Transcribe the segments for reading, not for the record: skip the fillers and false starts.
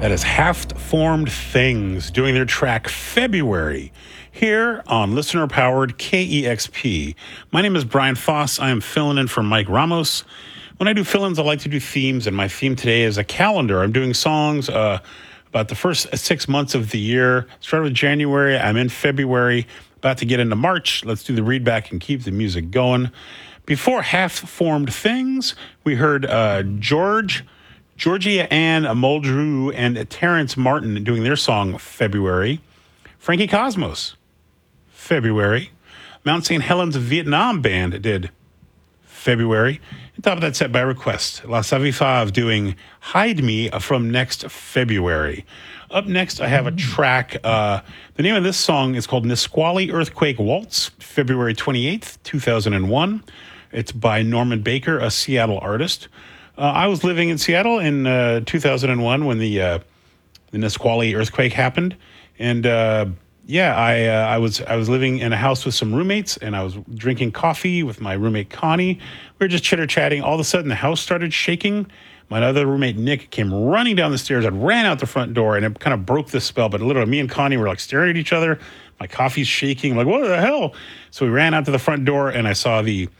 That is Half-Formed Things doing their track February here on listener-powered KEXP. My name is Brian Foss. I am filling in for Mike Ramos. When I do fill-ins, I like to do themes, and my theme today is a calendar. I'm doing songs about the first 6 months of the year. Started with January. I'm in February, about to get into March. Let's do the read back and keep the music going. Before Half-Formed Things, we heard Georgia Ann Muldrew and Terrence Martin doing their song February. Frankie Cosmos, February. Mount St. Helens Vietnam Band did February. On top of that, set by request, La Savifav doing Hide Me from next February. Up next, I have a track. The name of this song is called Nisqually Earthquake Waltz, February 28th, 2001. It's by Norman Baker, a Seattle artist. I was living in Seattle in 2001 when the Nisqually earthquake happened, and I was living in a house with some roommates, and I was drinking coffee with my roommate Connie. We were just chitter-chatting. All of a sudden, the house started shaking. My other roommate Nick came running down the stairs and ran out the front door, and it kind of broke the spell. But literally, me and Connie were like staring at each other. My coffee's shaking. I'm like, what the hell? So we ran out to the front door, and I saw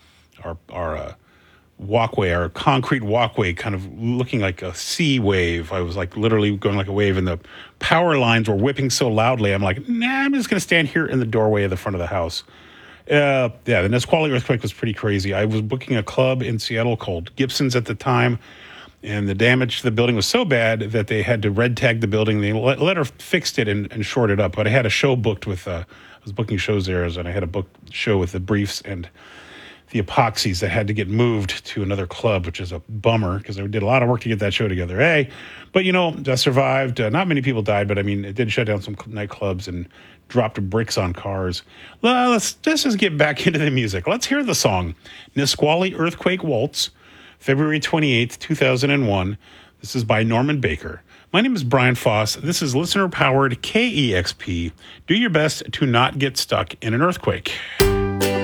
our walkway, our concrete walkway, kind of looking like a sea wave. I was like literally going like a wave, and the power lines were whipping so loudly. I'm like, I'm just going to stand here in the doorway of the front of the house. The Nisqually earthquake was pretty crazy. I was booking a club in Seattle called Gibson's at the time, and the damage to the building was so bad that they had to red tag the building. They later fixed it and shored it up. But I had a show booked with, I was booking shows there, and I had a booked show with the Briefs and the Epoxies that had to get moved to another club, which is a bummer because I did a lot of work to get that show together. But I survived. Not many people died, but I mean, it did shut down some nightclubs and dropped bricks on cars. Let's just get back into the music. Let's hear the song Nisqually Earthquake Waltz, February 28th, 2001. This is by Norman Baker. My name is Brian Foss. This is listener-powered KEXP. Do your best to not get stuck in an earthquake.